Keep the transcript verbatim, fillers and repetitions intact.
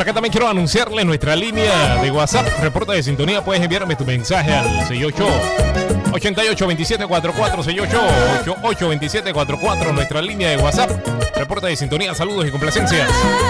Por acá también quiero anunciarle nuestra línea de WhatsApp. Reporta de sintonía, puedes enviarme tu mensaje al seis ocho ocho ocho, dos siete cuatro cuatro, seis ocho ocho, ocho dos siete cuatro cuatro, nuestra línea de WhatsApp. Reporta de sintonía, saludos y complacencias.